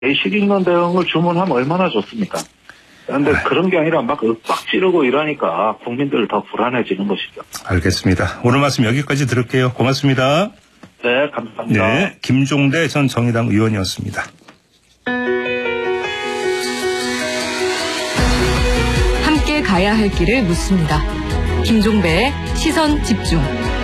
예식 인근 대응을 주문하면 얼마나 좋습니까? 그런데 그런 게 아니라 막 윽박 지르고 이러니까 국민들 더 불안해지는 것이죠. 알겠습니다. 오늘 말씀 여기까지 들을게요. 고맙습니다. 네, 감사합니다. 네, 김종대 전 정의당 의원이었습니다. 함께 가야 할 길을 묻습니다. 김종배의 시선 집중.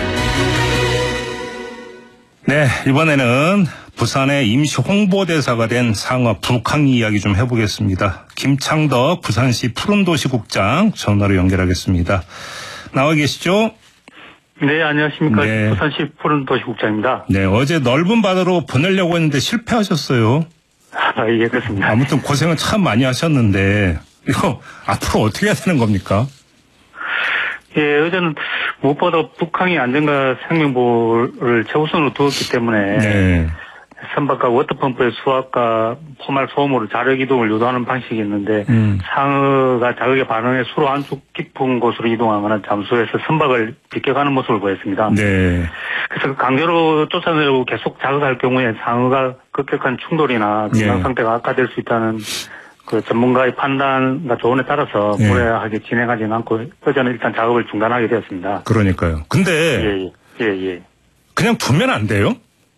네, 이번에는 부산의 임시 홍보대사가 된 상어 북항이 이야기 좀 해보겠습니다. 김창덕 부산시 푸른도시국장 전화로 연결하겠습니다. 나와 계시죠? 네, 안녕하십니까. 네. 부산시 푸른도시국장입니다. 네, 어제 넓은 바다로 보내려고 했는데 실패하셨어요. 예, 그렇습니다. 아무튼 고생은 참 많이 하셨는데 이거 앞으로 어떻게 해야 되는 겁니까? 예, 어제는 무엇보다 북한의 안전과 생명보호를 최우선으로 두었기 때문에 네. 선박과 워터펌프의 수압과 포말 소음으로 자력 이동을 유도하는 방식이었는데 상어가 자극에 반응해 수로 안쪽 깊은 곳으로 이동하거나 잠수해서 선박을 비껴가는 모습을 보였습니다. 네. 그래서 강제로 쫓아내려고 계속 자극할 경우에 상어가 급격한 충돌이나 건강 상태가 악화될 수 있다는 그 전문가의 판단과 조언에 따라서 무례하게 진행하지는 않고 어제는 일단 작업을 중단하게 되었습니다. 그러니까요. 근데 예. 그냥 두면 안 돼요?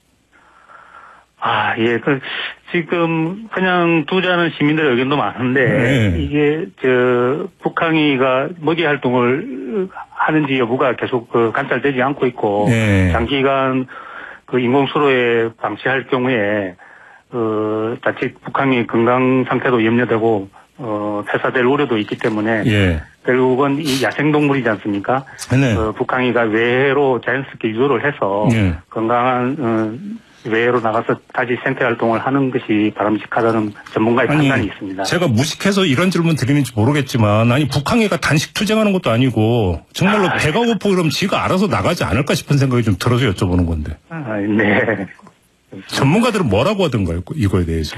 아, 예. 지금 그냥 두자는 시민들의 의견도 많은데 이게 북항이가 먹이 활동을 하는지 여부가 계속 관찰되지 않고 있고 장기간 인공수로에 방치할 경우에 자칫 북한이 건강 상태도 염려되고 폐사될 우려도 있기 때문에 결국은 이 야생동물이지 않습니까? 북한이가 외해로 자연스럽게 유도를 해서 건강한 외해로 나가서 다시 생태 활동을 하는 것이 바람직하다는 전문가의 판단이 있습니다. 제가 무식해서 이런 질문 드리는지 모르겠지만 북한이가 단식 투쟁하는 것도 아니고 정말로 배가 고프고 그러면 지가 알아서 나가지 않을까 싶은 생각이 좀 들어서 여쭤보는 건데. 네. 전문가들은 뭐라고 하던가요? 이거에 대해서.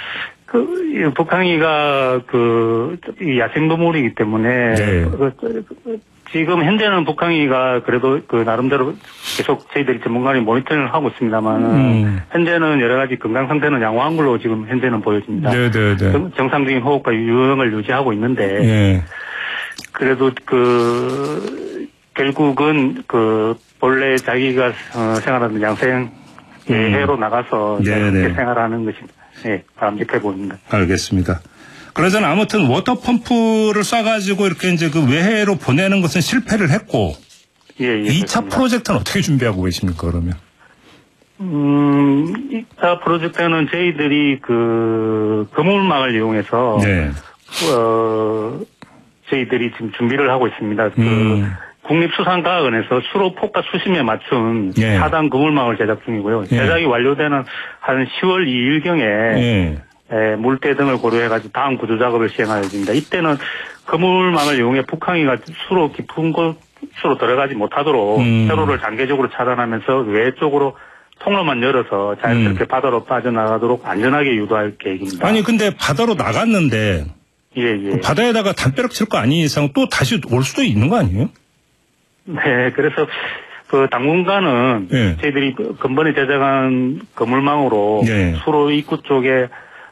북한이가 야생동물이기 때문에 지금 현재는 북한이가 그래도 나름대로 계속 저희들이 전문가들이 모니터링을 하고 있습니다만 현재는 여러 가지 건강 상태는 양호한 걸로 지금 현재는 보여집니다. 정상적인 호흡과 유형을 유지하고 있는데 그래도 결국은 본래 자기가 생활하는 야생 해로 나가서 생활하는 것이 바람직해 보입니다. 알겠습니다. 그러자는 아무튼 워터펌프를 쏴가지고 이렇게 이제 외해로 보내는 것은 실패를 했고 2차 프로젝트는 어떻게 준비하고 계십니까, 그러면? 2차 프로젝트는 저희들이 그물망을 이용해서 저희들이 지금 준비를 하고 있습니다. 국립수산과학원에서 수로 폭과 수심에 맞춘 4단 그물망을 제작 중이고요. 제작이 완료되는 한 10월 2일경에 물때 등을 고려해가지고 다음 구조 작업을 시행할 예정입니다. 이때는 그물망을 이용해 북한이가 수로 깊은 곳으로 들어가지 못하도록 세로를 단계적으로 차단하면서 외 쪽으로 통로만 열어서 자연스럽게 바다로 빠져나가도록 안전하게 유도할 계획입니다. 아니 근데 바다로 나갔는데 바다에다가 담벼락 칠 거 아닌 이상 또 다시 올 수도 있는 거 아니에요? 네, 그래서 당분간은 저희들이 근본에 제작한 그물망으로 수로 입구 쪽에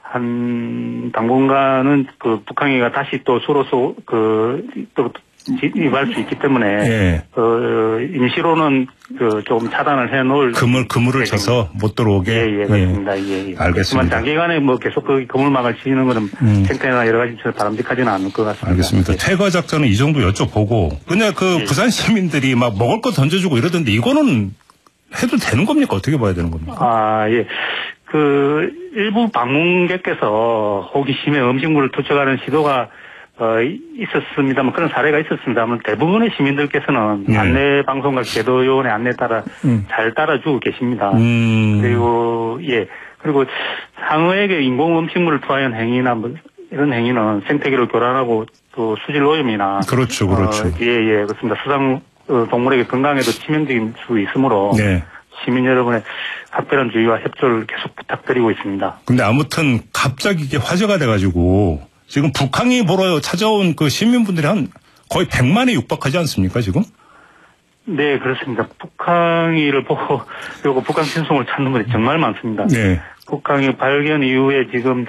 당분간은 북한이가 다시 또 수로서 또 입할 수 있기 때문에 임시로는 조금 차단을 해놓을 그물을 쳐서 못 들어오게. 그렇습니다. 알겠습니다. 하지만 장기간에 계속 그물망을 치는 것은 생태나 여러 가지 바람직하지는 않을 것 같습니다. 알겠습니다. 퇴거 작전은 이 정도 여쭤보고 근데 부산 시민들이 막 먹을 거 던져주고 이러던데 이거는 해도 되는 겁니까? 어떻게 봐야 되는 겁니까? 일부 방문객께서 호기심에 음식물을 투척하는 시도가 있었습니다만 그런 사례가 있었습니다만 대부분의 시민들께서는 안내 방송과 계도요원의 안내에 따라 잘 따라주고 계십니다. 그리고 상어에게 인공 음식물을 투하한 행위나 이런 행위는 생태계를 교란하고 또 수질 오염이나 그렇죠. 그렇습니다. 수상 동물에게 건강에도 치명적인 수 있으므로 시민 여러분의 각별한 주의와 협조를 계속 부탁드리고 있습니다. 근데 아무튼 갑자기 이게 화제가 돼가지고 지금 북한이 보러 찾아온 시민분들이 거의 100만에 육박하지 않습니까, 지금? 네, 그렇습니다. 북한이를 보고, 그리고 북한 신성을 찾는 분이 정말 많습니다. 북한이 발견 이후에 지금